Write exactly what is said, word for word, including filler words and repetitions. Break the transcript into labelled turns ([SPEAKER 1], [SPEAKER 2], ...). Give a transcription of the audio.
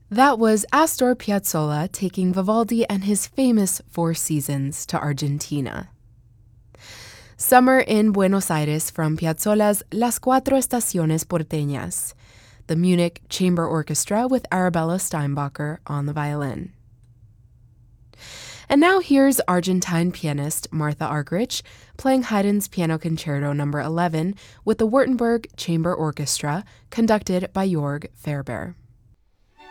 [SPEAKER 1] That was Astor Piazzolla taking Vivaldi and his famous Four Seasons to Argentina. Summer in Buenos Aires from Piazzolla's Las Cuatro Estaciones Porteñas, the Munich Chamber Orchestra with Arabella Steinbacher on the violin. And now here's Argentine pianist Martha Argerich playing Haydn's Piano Concerto number eleven with the Württemberg Chamber Orchestra, conducted by Jörg Ferber.